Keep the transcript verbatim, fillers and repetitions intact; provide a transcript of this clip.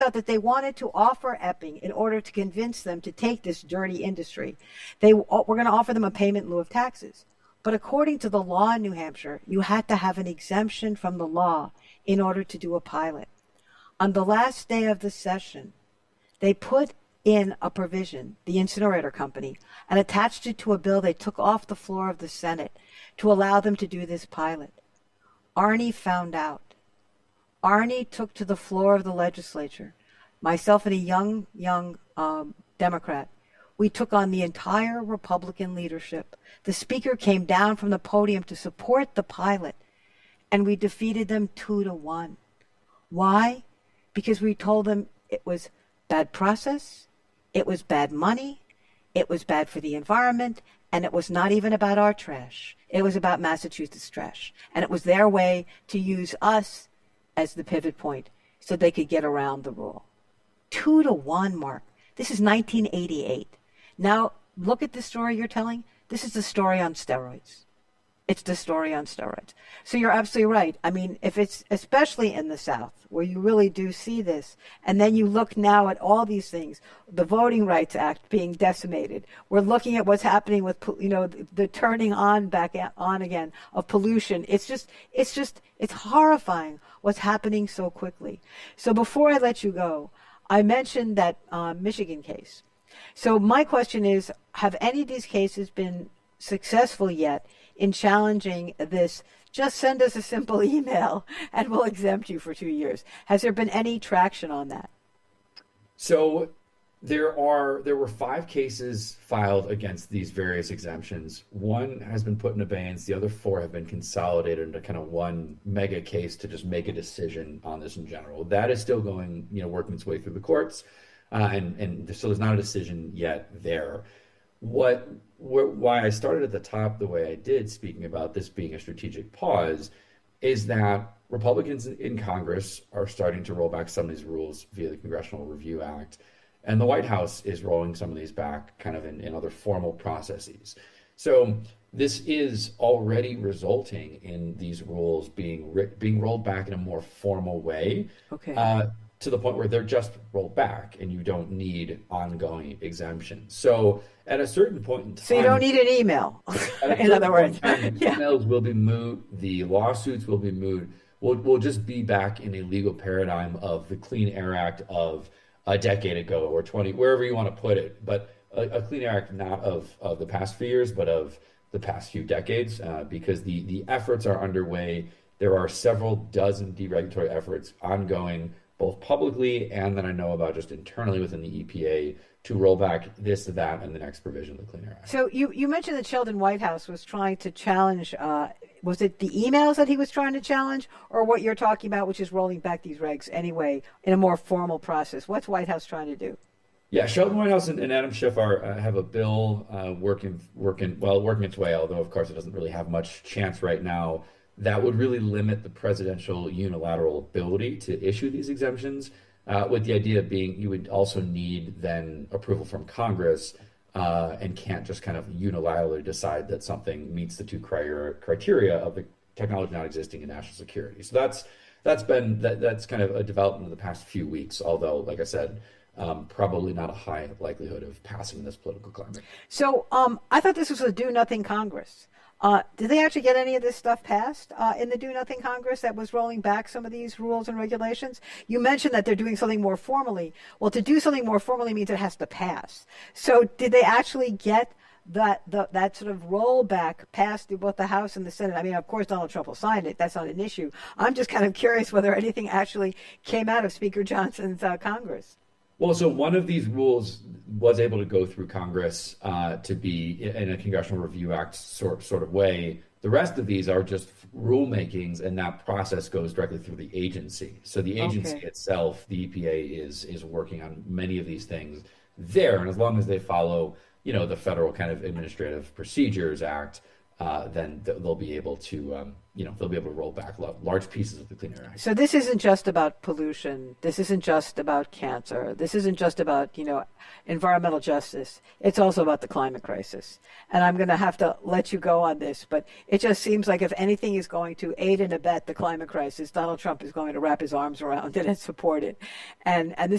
out that they wanted to offer Epping in order to convince them to take this dirty industry. They were going to offer them a payment in lieu of taxes. But according to the law in New Hampshire, you had to have an exemption from the law in order to do a pilot. On the last day of the session, they put in a provision, the incinerator company, and attached it to a bill they took off the floor of the Senate to allow them to do this pilot. Arnie found out. Arnie took to the floor of the legislature. Myself and a young, young um, Democrat, we took on the entire Republican leadership. The speaker came down from the podium to support the pilot, and we defeated them two to one. Why? Because we told them it was bad process, it was bad money, it was bad for the environment, and it was not even about our trash. It was about Massachusetts trash. And it was their way to use us as the pivot point so they could get around the rule. Two to one, Mark. This is nineteen eighty-eight. Now, look at the story you're telling. This is the story on steroids. It's the story on steroids. So you're absolutely right. I mean, if it's especially in the South where you really do see this, and then you look now at all these things, the Voting Rights Act being decimated. We're looking at what's happening with, you know, the, the turning on back on again of pollution. It's just, it's just, it's horrifying what's happening so quickly. So before I let you go, I mentioned that uh, Michigan case. So my question is, have any of these cases been successful yet in challenging this? Just send us a simple email and we'll exempt you for two years. Has there been any traction on that? So there are there were five cases filed against these various exemptions. One has been put in abeyance. The other four have been consolidated into kind of one mega case to just make a decision on this in general. That is still going, you know, working its way through the courts, uh, and and so there's not a decision yet there. What, wh- why I started at the top the way I did, speaking about this being a strategic pause, is that Republicans in Congress are starting to roll back some of these rules via the Congressional Review Act, and the White House is rolling some of these back kind of in, in other formal processes. So this is already resulting in these rules being ri- being rolled back in a more formal way. Okay. Uh, to the point where they're just rolled back and you don't need ongoing exemptions. So at a certain point in time... So you don't need an email, in other words. Time, yeah. Emails will be moot, the lawsuits will be moot. We'll, we'll just be back in a legal paradigm of the Clean Air Act of a decade ago or twenty, wherever you want to put it. But a, a Clean Air Act not of, of the past few years, but of the past few decades, uh, because the, the efforts are underway. There are several dozen deregulatory efforts ongoing, both publicly and that I know about just internally within the E P A, to roll back this, that, and the next provision of the Clean Air Act. So you, you mentioned that Sheldon Whitehouse was trying to challenge, uh, was it the emails that he was trying to challenge, or what you're talking about, which is rolling back these regs anyway in a more formal process? What's Whitehouse trying to do? Yeah, Sheldon Whitehouse and, and Adam Schiff are, uh, have a bill uh, working, working, well, working its way, although of course it doesn't really have much chance right now, that would really limit the presidential unilateral ability to issue these exemptions, uh, with the idea being you would also need then approval from Congress, uh, and can't just kind of unilaterally decide that something meets the two criteria of the technology not existing in national security. So that's that's been that, that's kind of a development in the past few weeks, although, like I said, um, probably not a high likelihood of passing in this political climate. So um, I thought this was a do-nothing Congress. Uh, did they actually get any of this stuff passed uh, in the Do-Nothing Congress that was rolling back some of these rules and regulations? You mentioned that they're doing something more formally. Well, to do something more formally means it has to pass. So did they actually get that the, that sort of rollback passed through both the House and the Senate? I mean, of course, Donald Trump will sign it. That's not an issue. I'm just kind of curious whether anything actually came out of Speaker Johnson's uh, Congress. Well, so one of these rules was able to go through Congress uh, to be in a Congressional Review Act sort sort of way. The rest of these are just rulemakings, and that process goes directly through the agency. So the agency okay. itself, the E P A, is is working on many of these things there, and as long as they follow, you know, the Federal kind of Administrative Procedures Act, uh, then th- they'll be able to, um, you know, they'll be able to roll back lo- large pieces of the Clean Air Act. So this isn't just about pollution. This isn't just about cancer. This isn't just about, you know, environmental justice. It's also about the climate crisis. And I'm going to have to let you go on this, but it just seems like if anything is going to aid and abet the climate crisis, Donald Trump is going to wrap his arms around it and support it. And and this